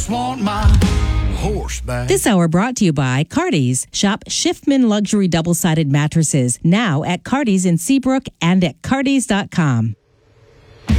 Want my horseback. This hour brought to you by Cardi's. Shop Schiffman Luxury Double-Sided Mattresses now at Cardi's in Seabrook and at cardis.com.